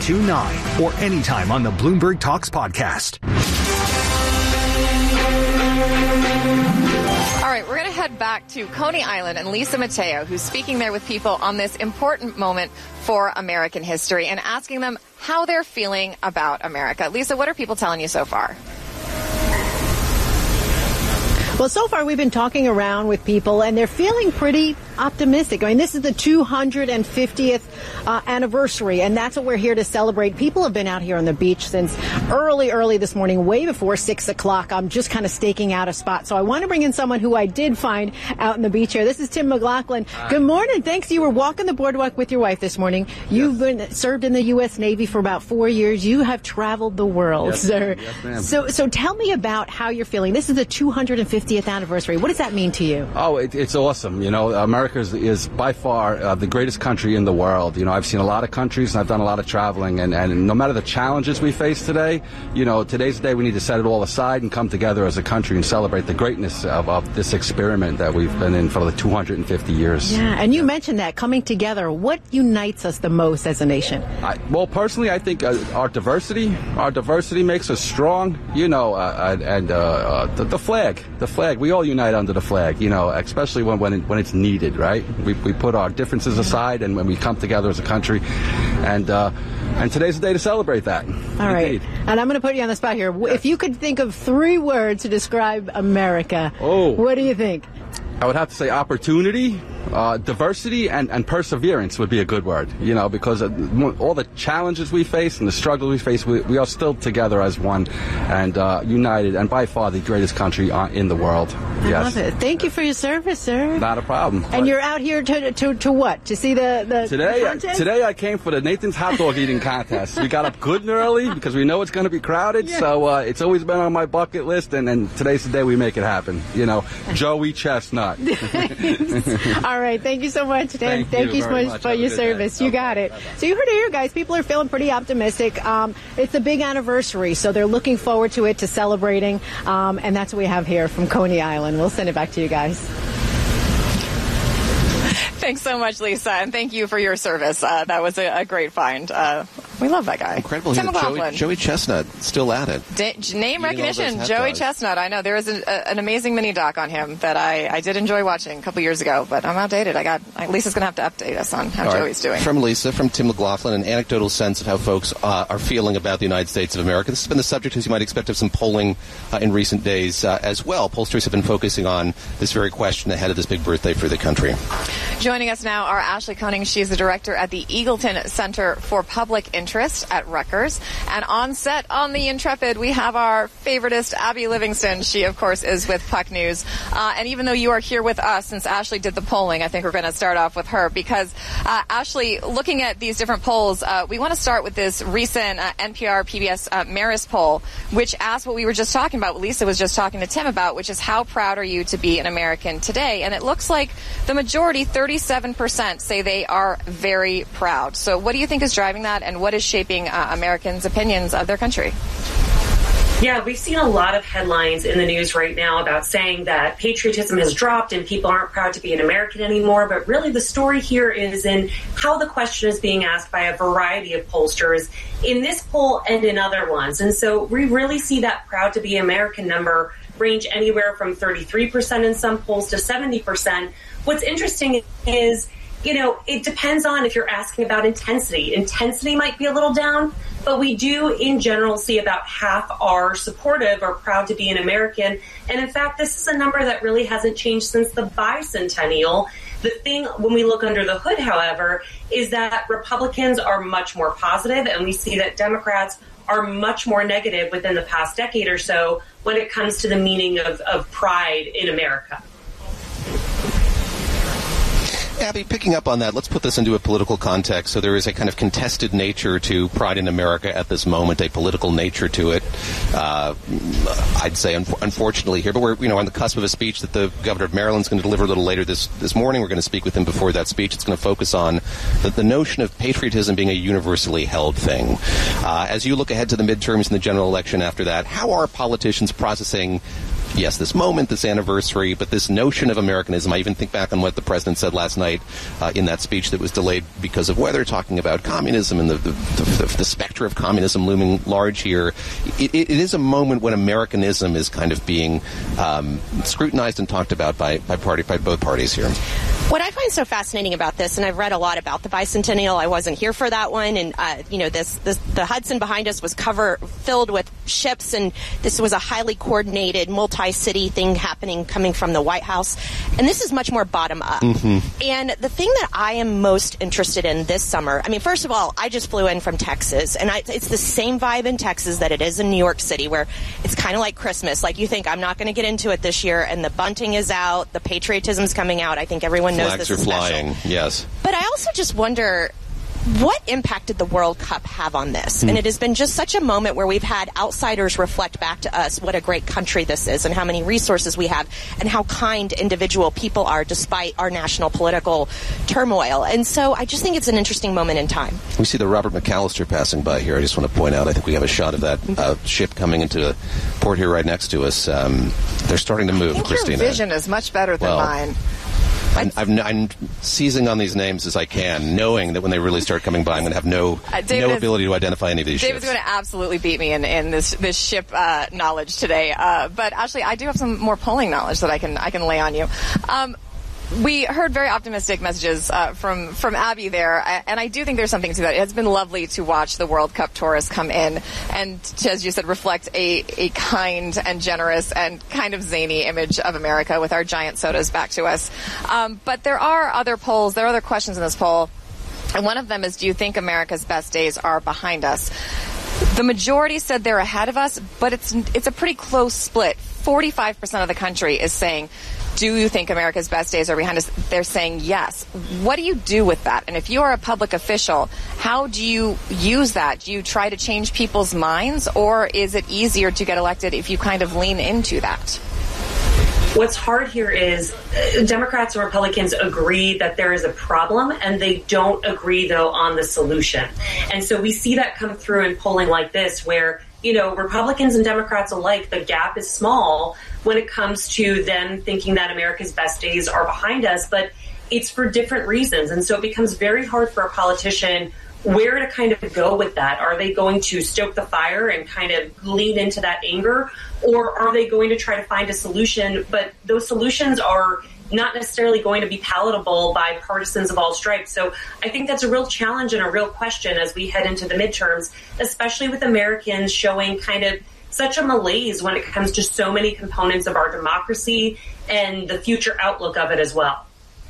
1029 or anytime on the Bloomberg Talks podcast. All right, we're going to head back to Coney Island and Lisa Mateo, who's speaking there with people on this important moment for American history and asking them how they're feeling about America. Lisa, what are people telling you so far? Well, so far we've been talking around with people, and they're feeling pretty optimistic. I mean, this is the 250th anniversary, and that's what we're here to celebrate. People have been out here on the beach since early this morning, way before 6 o'clock. I'm just kind of staking out a spot. So I want to bring in someone who I did find out in the beach here. This is Tim McLaughlin. Good morning. Thanks. You were walking the boardwalk with your wife this morning. You've been served in the U.S. Navy for about 4 years. You have traveled the world, sir. Yes, ma'am. So tell me about how you're feeling. This is the 250th anniversary. What does that mean to you? Oh, it's awesome. You know, America is by far the greatest country in the world. You know, I've seen a lot of countries and I've done a lot of traveling, and no matter the challenges we face today, you know, today's the day we need to set it all aside and come together as a country and celebrate the greatness of this experiment that we've been in for the 250 years. Yeah, and you mentioned that, coming together. What unites us the most as a nation? Well, personally, I think our diversity makes us strong, you know, and the flag. We all unite under the flag, you know, especially when it's needed, right? We put our differences aside, and when we come together as a country, and today's the day to celebrate that. All right, and I'm going to put you on the spot here. Yes. If you could think of 3 words to describe America, what do you think? I would have to say opportunity, diversity, and perseverance would be a good word, you know, because all the challenges we face and the struggles we face, we are still together as one and united, and by far the greatest country in the world. I love it. Thank you for your service, sir. Not a problem. And you're out here to what? To see the contest? Today I came for the Nathan's hot dog eating contest. We got up good and early because we know it's going to be crowded, so it's always been on my bucket list, and today's the day we make it happen. You know, Joey Chestnut. All right. Thank you so much, Dan. Thank you so much for your service. Day. You got it. So you heard it here, guys. People are feeling pretty optimistic. It's a big anniversary, so they're looking forward to it, to celebrating. And that's what we have here from Coney Island. We'll send it back to you guys. Thanks so much, Lisa, and thank you for your service. That was a great find. We love that guy. Incredible. Tim McLaughlin. Joey Chestnut, still at it. Name recognition, Joey Chestnut. I know there is an amazing mini doc on him that I did enjoy watching a couple years ago, but I'm outdated. Lisa's going to have to update us on how Joey's doing. From Lisa, from Tim McLaughlin, an anecdotal sense of how folks are feeling about the United States of America. This has been the subject, as you might expect, of some polling in recent days as well. Pollsters have been focusing on this very question ahead of this big birthday for the country. Joining us now are Ashley Koenig. She's the director at the Eagleton Center for Public Interest at Rutgers. And on set on the Intrepid, we have our favoritist, Abby Livingston. She, of course, is with Puck News. And even though you are here with us, since Ashley did the polling, I think we're going to start off with her because, Ashley, looking at these different polls, we want to start with this recent NPR PBS Marist poll, which asked what we were just talking about, what Lisa was just talking to Tim about, which is how proud are you to be an American today? And it looks like the majority, 37%, say they are very proud. So what do you think is driving that, and what is shaping Americans' opinions of their country? Yeah, we've seen a lot of headlines in the news right now about saying that patriotism has dropped and people aren't proud to be an American anymore. But really the story here is in how the question is being asked by a variety of pollsters in this poll and in other ones. And so we really see that proud to be American number range anywhere from 33% in some polls to 70%. What's interesting is, you know, it depends on if you're asking about intensity. Intensity might be a little down, but we do in general see about half are supportive or proud to be an American. And in fact, this is a number that really hasn't changed since the bicentennial. The thing when we look under the hood, however, is that Republicans are much more positive, and we see that Democrats are much more negative within the past decade or so when it comes to the meaning of pride in America. Abby, picking up on that, let's put this into a political context. So there is a kind of contested nature to Pride in America at this moment, a political nature to it. I'd say, unfortunately, here, but we're on the cusp of a speech that the governor of Maryland is going to deliver a little later this morning. We're going to speak with him before that speech. It's going to focus on the notion of patriotism being a universally held thing. As you look ahead to the midterms and the general election after that, how are politicians processing yes, this moment, this anniversary, but this notion of Americanism. I even think back on what the president said last night in that speech that was delayed because of weather, talking about communism and the specter of communism looming large here. It is a moment when Americanism is kind of being scrutinized and talked about by both parties here. What I find so fascinating about this, and I've read a lot about the bicentennial, I wasn't here for that one, and the Hudson behind us was filled with ships, and this was a highly coordinated multi-city thing coming from the White House, and this is much more bottom up. Mm-hmm. And the thing that I am most interested in this summer, I mean, first of all, I just flew in from Texas, and it's the same vibe in Texas that it is in New York City, where it's kind of like Christmas. Like, you think, I'm not going to get into it this year, and the bunting is out, the patriotism's coming out. I think everyone knows this is flying, special. Yes. But I also just wonder, what impact did the World Cup have on this? And it has been just such a moment where we've had outsiders reflect back to us what a great country this is and how many resources we have and how kind individual people are despite our national political turmoil. And so I just think it's an interesting moment in time. We see the Robert McAllister passing by here. I just want to point out, I think we have a shot of that ship coming into the port here right next to us. They're starting to move, I think Christina. Your vision is much better than mine. I'm seizing on these names as I can, knowing that when they really start coming by, I'm going to have no ability to identify any of these ships. David's going to absolutely beat me in this ship knowledge today. But actually, I do have some more polling knowledge that I can lay on you. We heard very optimistic messages from Abby there, and I do think there's something to that. It has been lovely to watch the World Cup tourists come in and, as you said, reflect a kind and generous and kind of zany image of America with our giant sodas back to us. But there are other polls, there are other questions in this poll, and one of them is, do you think America's best days are behind us? The majority said they're ahead of us, but it's a pretty close split. 45% of the country is saying, do you think America's best days are behind us? They're saying yes. What do you do with that? And if you are a public official, how do you use that? Do you try to change people's minds, or is it easier to get elected if you kind of lean into that? What's hard here is Democrats and Republicans agree that there is a problem, and they don't agree, though, on the solution. And so we see that come through in polling like this, where, you know, Republicans and Democrats alike, the gap is small when it comes to them thinking that America's best days are behind us, but it's for different reasons. And so it becomes very hard for a politician where to kind of go with that. Are they going to stoke the fire and kind of lean into that anger, or are they going to try to find a solution? But those solutions are not necessarily going to be palatable by partisans of all stripes. So I think that's a real challenge and a real question as we head into the midterms, especially with Americans showing kind of such a malaise when it comes to so many components of our democracy and the future outlook of it as well.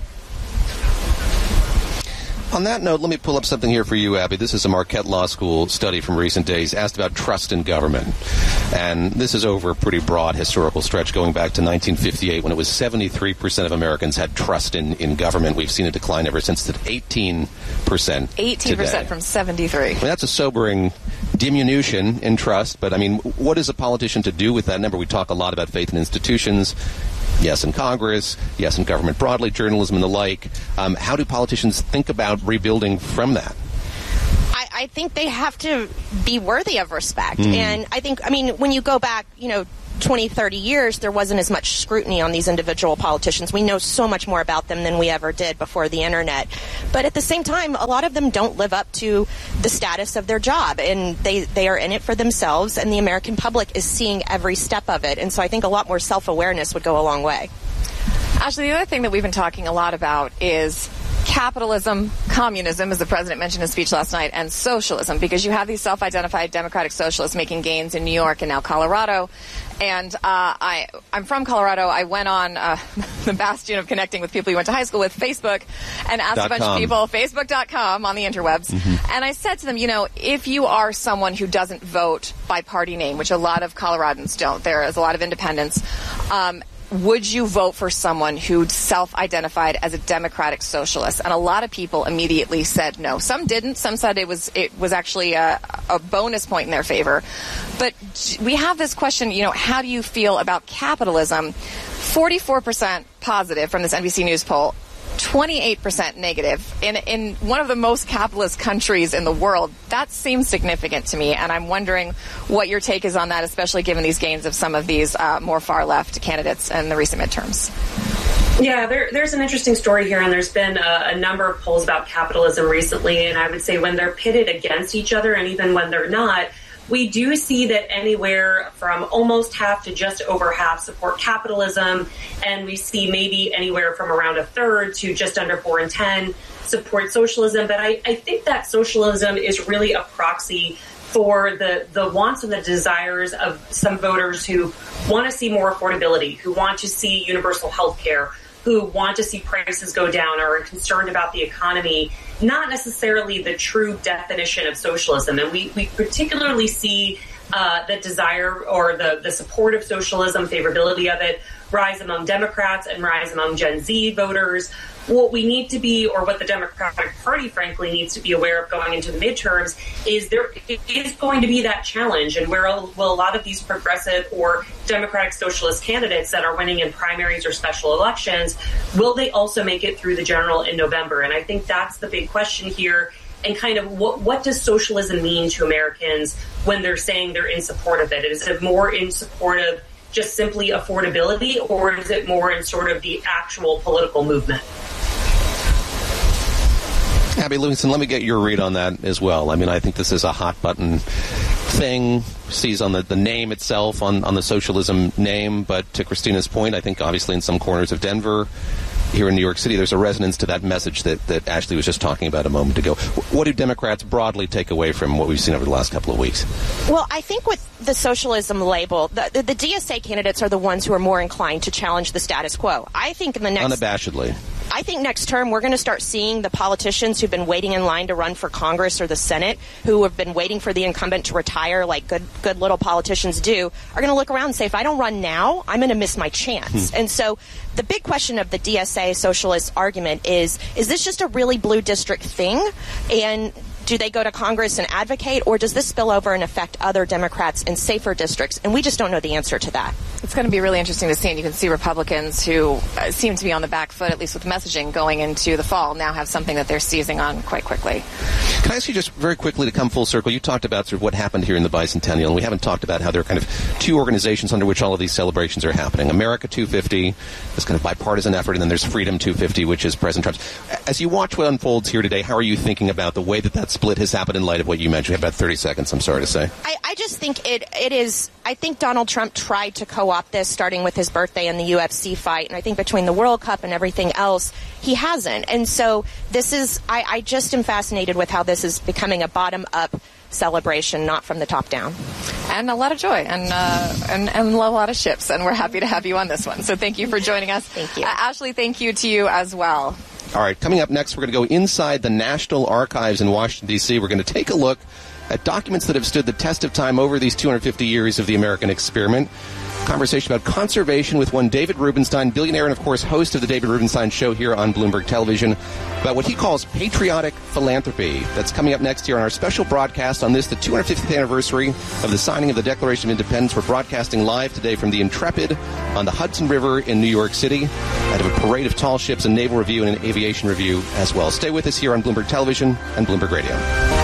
On that note, let me pull up something here for you, Abby. This is a Marquette Law School study from recent days, asked about trust in government. And this is over a pretty broad historical stretch going back to 1958, when it was 73% of Americans had trust in government. We've seen a decline ever since to 18%. 18% from 73. I mean, that's a sobering diminution in trust. But, I mean, what is a politician to do with that number? We talk a lot about faith in institutions. Yes, in Congress. Yes, in government broadly, journalism and the like. How do politicians think about rebuilding from that? I think they have to be worthy of respect. And I think, I mean, when you go back, 20, 30 years, there wasn't as much scrutiny on these individual politicians. We know so much more about them than we ever did before the internet. But at the same time, a lot of them don't live up to the status of their job, and they are in it for themselves, and the American public is seeing every step of it. And so I think a lot more self-awareness would go a long way. Actually, the other thing that we've been talking a lot about is capitalism, communism, as the president mentioned in his speech last night, and socialism, because you have these self-identified democratic socialists making gains in New York and now Colorado. And I'm from Colorado. I went on the bastion of connecting with people you went to high school with, Facebook, and asked a bunch of people, Facebook.com on the interwebs. And I said to them, if you are someone who doesn't vote by party name, which a lot of Coloradans don't, there is a lot of independents, would you vote for someone who self-identified as a democratic socialist? And a lot of people immediately said no. Some didn't. Some said it was actually a bonus point in their favor. But we have this question, how do you feel about capitalism? 44% positive from this NBC News poll. 28% negative in one of the most capitalist countries in the world. That seems significant to me, and I'm wondering what your take is on that, especially given these gains of some of these more far-left candidates in the recent midterms. Yeah, there's an interesting story here, and there's been a number of polls about capitalism recently, and I would say when they're pitted against each other, and even when they're not, we do see that anywhere from almost half to just over half support capitalism, and we see maybe anywhere from around a third to just under 4 in 10 support socialism. But I think that socialism is really a proxy for the wants and the desires of some voters who want to see more affordability, who want to see universal health care, who want to see prices go down, or are concerned about the economy, not necessarily the true definition of socialism. And we particularly see the desire or the support of socialism, favorability of it, rise among Democrats and rise among Gen Z voters. What we need to be, or what the Democratic Party, frankly, needs to be aware of going into the midterms is there is going to be that challenge. And where will a lot of these progressive or Democratic socialist candidates that are winning in primaries or special elections, will they also make it through the general in November? And I think that's the big question here. And kind of what does socialism mean to Americans when they're saying they're in support of it? Is it more in support of just simply affordability, or is it more in sort of the actual political movement? Abby Livingston, let me get your read on that as well. I mean, I think this is a hot button thing, sees on the name itself, on the socialism name. But to Christina's point, I think obviously in some corners of Denver, here in New York City, there's a resonance to that message that Ashley was just talking about a moment ago. What do Democrats broadly take away from what we've seen over the last couple of weeks? Well, I think with the socialism label, the DSA candidates are the ones who are more inclined to challenge the status quo. I think in the next... Unabashedly. I think next term we're going to start seeing the politicians who've been waiting in line to run for Congress or the Senate, who have been waiting for the incumbent to retire like good little politicians do, are going to look around and say, if I don't run now, I'm going to miss my chance. And so the big question of the DSA socialist argument is this just a really blue district thing? And do they go to Congress and advocate, or does this spill over and affect other Democrats in safer districts? And we just don't know the answer to that. It's going to be really interesting to see, and you can see Republicans who seem to be on the back foot, at least with messaging going into the fall, now have something that they're seizing on quite quickly. Can I ask you just very quickly to come full circle? You talked about sort of what happened here in the Bicentennial, and we haven't talked about how there are kind of two organizations under which all of these celebrations are happening. America 250, this kind of bipartisan effort, and then there's Freedom 250, which is President Trump's. As you watch what unfolds here today, how are you thinking about the way that split has happened in light of what you mentioned? We have about 30 seconds, I'm sorry to say. I just think it is, I think Donald Trump tried to co-opt this, starting with his birthday and the UFC fight, and I think between the World Cup and everything else, he hasn't. And so this is, I just am fascinated with how this is becoming a bottom-up celebration, not from the top down. And a lot of joy and a lot of ships, and we're happy to have you on this one. So thank you for joining us. Thank you. Ashley, thank you to you as well. All right, coming up next, we're going to go inside the National Archives in Washington, D.C. We're going to take a look at documents that have stood the test of time over these 250 years of the American experiment. Conversation about conservation with one David Rubenstein, billionaire and, of course, host of the David Rubenstein Show here on Bloomberg Television, about what he calls patriotic philanthropy. That's coming up next here on our special broadcast on this, the 250th anniversary of the signing of the Declaration of Independence. We're broadcasting live today from the Intrepid on the Hudson River in New York City, out of a parade of tall ships, a naval review, and an aviation review as well. Stay with us here on Bloomberg Television and Bloomberg Radio.